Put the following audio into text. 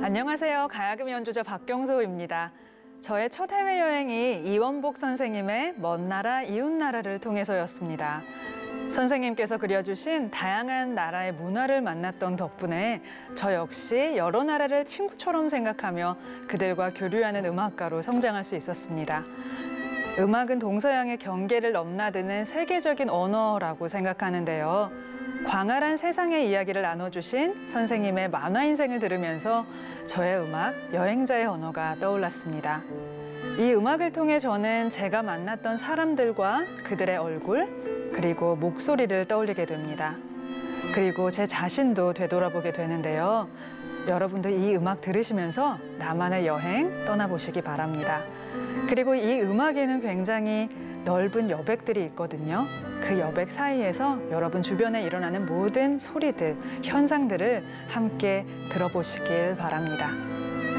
안녕하세요. 가야금 연주자 박경소입니다. 저의 첫 해외여행이 이원복 선생님의 먼 나라 이웃나라를 통해서였습니다. 선생님께서 그려주신 다양한 나라의 문화를 만났던 덕분에 저 역시 여러 나라를 친구처럼 생각하며 그들과 교류하는 음악가로 성장할 수 있었습니다. 음악은 동서양의 경계를 넘나드는 세계적인 언어라고 생각하는데요. 광활한 세상의 이야기를 나눠주신 선생님의 만화 인생을 들으면서 저의 음악, 여행자의 언어가 떠올랐습니다. 이 음악을 통해 저는 제가 만났던 사람들과 그들의 얼굴, 그리고 목소리를 떠올리게 됩니다. 그리고 제 자신도 되돌아보게 되는데요. 여러분도 이 음악 들으시면서 나만의 여행 떠나보시기 바랍니다. 그리고 이 음악에는 굉장히 넓은 여백들이 있거든요. 그 여백 사이에서 여러분 주변에 일어나는 모든 소리들, 현상들을 함께 들어보시길 바랍니다.